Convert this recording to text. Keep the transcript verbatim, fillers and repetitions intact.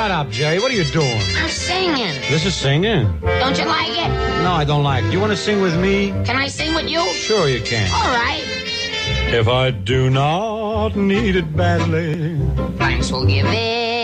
shut up, Jerry. What are you doing? I'm singing. This is singing? Don't you like it? No, I don't like it. You want to sing with me? Can I sing with you? Sure you can. All right. If I do not need it badly, Thanks will give it.